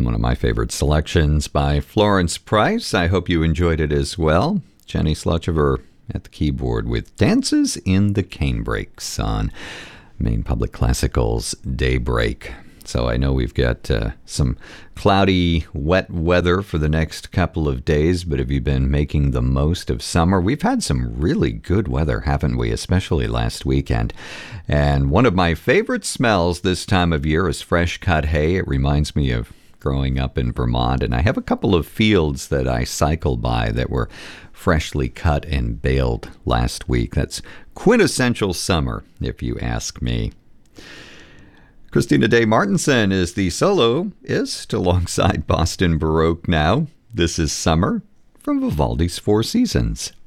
One of my favorite selections by Florence Price. I hope you enjoyed it as well. Jenny Slutchever at the keyboard with Dances in the Canebrakes on Maine Public Classical's Daybreak. So I know we've got some cloudy, wet weather for the next couple of days, but have you been making the most of summer? We've had some really good weather, haven't we? Especially last weekend. And one of my favorite smells this time of year is fresh cut hay. It reminds me of growing up in Vermont, and I have a couple of fields that I cycle by that were freshly cut and baled last week. That's quintessential summer, if you ask me. Christina Day Martinson is the soloist alongside Boston Baroque now. This is Summer from Vivaldi's Four Seasons.